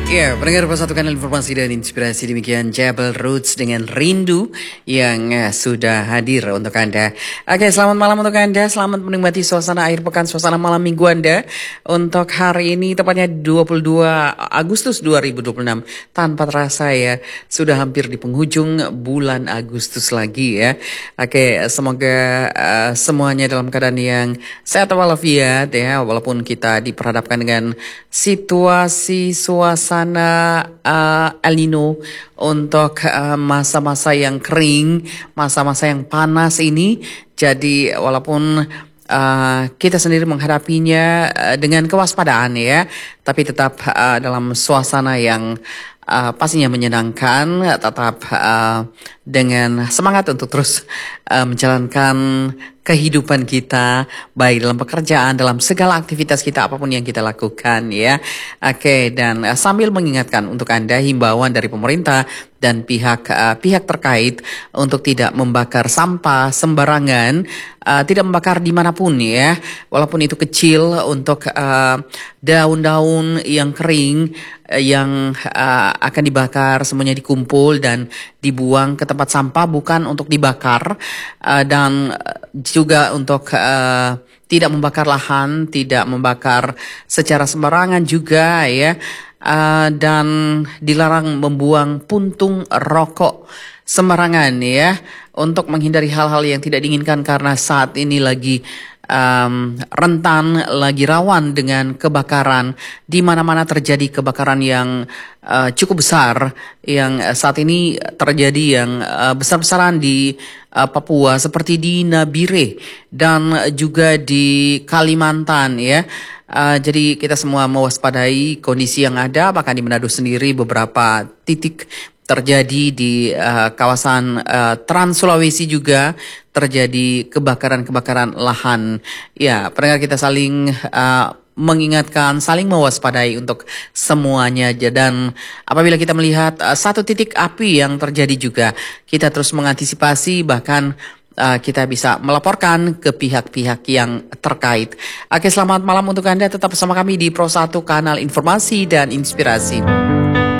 Ya, pendengar persatukan informasi dan inspirasi demikian Jabal Roots dengan Rindu yang sudah hadir untuk Anda. Oke, selamat malam untuk Anda, selamat menikmati suasana akhir pekan, suasana malam minggu Anda. Untuk hari ini tepatnya 22 Agustus 2026, tanpa terasa ya, sudah hampir di penghujung bulan Agustus lagi ya. Oke, semoga semuanya dalam keadaan yang sehat walafiat ya, walaupun kita diperhadapkan dengan situasi suasana El Nino untuk masa-masa yang kering, masa-masa yang panas ini. Jadi walaupun kita sendiri menghadapinya dengan kewaspadaan ya, tapi tetap dalam suasana yang pastinya menyenangkan, tetap dengan semangat untuk terus menjalankan kehidupan kita, baik dalam pekerjaan, dalam segala aktivitas kita, apapun yang kita lakukan ya. Oke, dan sambil mengingatkan untuk Anda himbauan dari pemerintah dan pihak terkait untuk tidak membakar sampah sembarangan, tidak membakar dimanapun ya, walaupun itu kecil, untuk daun-daun yang kering yang akan dibakar semuanya dikumpul dan dibuang ke tempat sampah, bukan untuk dibakar, dan juga untuk tidak membakar lahan, tidak membakar secara sembarangan juga ya, dan dilarang membuang puntung rokok sembarangan ya, untuk menghindari hal-hal yang tidak diinginkan karena saat ini lagi rentan, lagi rawan dengan kebakaran. Di mana-mana terjadi kebakaran yang cukup besar, yang saat ini terjadi yang besar-besaran di Papua, seperti di Nabire dan juga di Kalimantan ya. Jadi kita semua mewaspadai kondisi yang ada. Bahkan di Manado sendiri beberapa titik terjadi, di kawasan Trans Sulawesi juga terjadi kebakaran lahan. Ya, pendengar, kita saling mengingatkan, saling mewaspadai untuk semuanya. Dan apabila kita melihat satu titik api yang terjadi juga, kita terus mengantisipasi, bahkan kita bisa melaporkan ke pihak-pihak yang terkait. Oke, selamat malam untuk Anda, tetap bersama kami di Pro 1 Kanal Informasi dan Inspirasi.